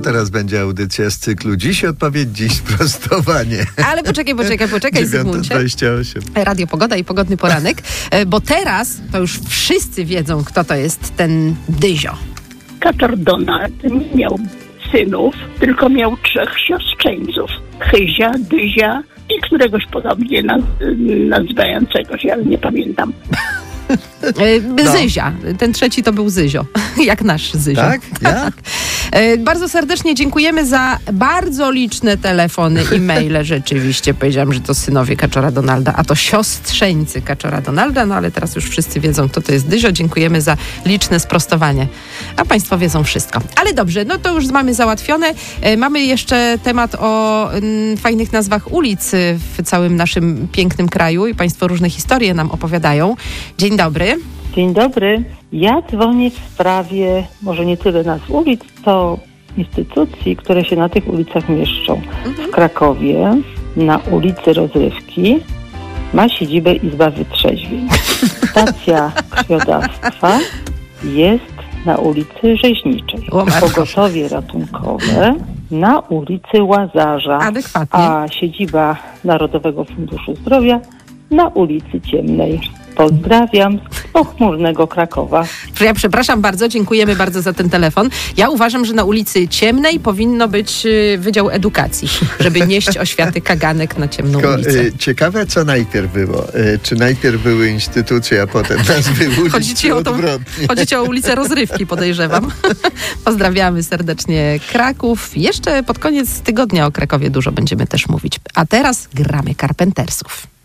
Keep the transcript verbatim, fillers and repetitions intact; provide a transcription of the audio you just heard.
teraz będzie audycja z cyklu Dziś odpowiedź, dziś sprostowanie. Ale poczekaj, poczekaj, poczekaj, Zygmuncie. dziewiąta dwadzieścia osiem. Radio Pogoda i Pogodny Poranek, bo teraz to już wszyscy wiedzą, kto to jest ten Dyzio. Kaczor Donald nie miał synów, tylko miał trzech siostrzeńców. Chyzia, Dyzia i któregoś podobnie naz- nazywającego się, ale nie pamiętam. No. Zyzia. Ten trzeci to był Zyzio. Jak nasz Zyzio. Tak? Ja? Tak. Bardzo serdecznie dziękujemy za bardzo liczne telefony i maile. Rzeczywiście powiedziałam, że to synowie Kaczora Donalda, a to siostrzeńcy Kaczora Donalda, no ale teraz już wszyscy wiedzą, kto to jest Dyzio. Dziękujemy za liczne sprostowanie. A państwo wiedzą wszystko. Ale dobrze, no to już mamy załatwione. Mamy jeszcze temat o mm, fajnych nazwach ulic w całym naszym pięknym kraju i państwo różne historie nam opowiadają. Dzień dobry. Dzień dobry. Ja dzwonię w sprawie może nie tyle nazw ulic, co instytucji, które się na tych ulicach mieszczą. W Krakowie na ulicy Rozrywki ma siedzibę Izba Wytrzeźwień. Stacja krwiodawstwa jest na ulicy Rzeźniczej. Pogotowie ratunkowe na ulicy Łazarza. Adekwatnie. A siedziba Narodowego Funduszu Zdrowia na ulicy Ciemnej. Pozdrawiam z pochmurnego Krakowa. Ja przepraszam bardzo, dziękujemy bardzo za ten telefon. Ja uważam, że na ulicy Ciemnej powinno być Wydział Edukacji, żeby nieść oświaty kaganek na ciemną Tylko, ulicę. y, ciekawe, co najpierw było. Y, czy najpierw były instytucje, a potem nazwy ulic, Chodzi ci o, tą, chodzi ci o ulicę Rozrywki, podejrzewam. Pozdrawiamy serdecznie Kraków. Jeszcze pod koniec tygodnia o Krakowie dużo będziemy też mówić. A teraz gramy Carpentersów.